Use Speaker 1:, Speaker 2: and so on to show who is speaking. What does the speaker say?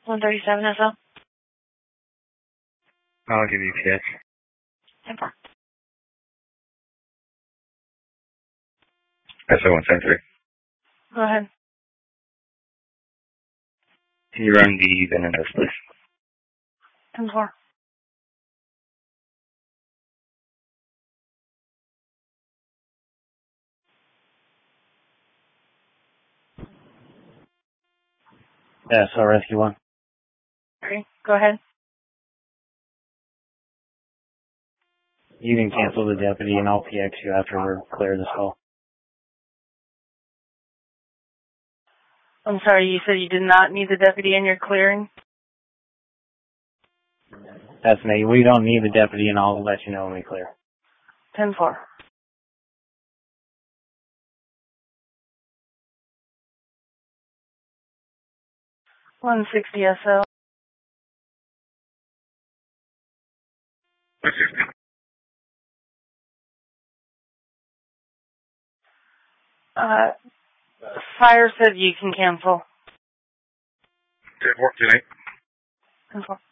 Speaker 1: 137 SL.
Speaker 2: I'll give you PX.
Speaker 1: 10-4.
Speaker 2: SO173.
Speaker 1: Go ahead.
Speaker 2: Can you run the VIN and nose, please?
Speaker 1: 10-4.
Speaker 2: Yeah, so Rescue 1.
Speaker 1: Okay, go ahead.
Speaker 2: You can cancel the deputy and I'll PX you after we're clear this call.
Speaker 1: I'm sorry, you said you did not need the deputy and you're clearing?
Speaker 2: That's me. We don't need the deputy and I'll let you know when we clear.
Speaker 1: 10-4. $160 SL. Fire said you can cancel.
Speaker 2: 10-4, 10-8.
Speaker 1: 10-4.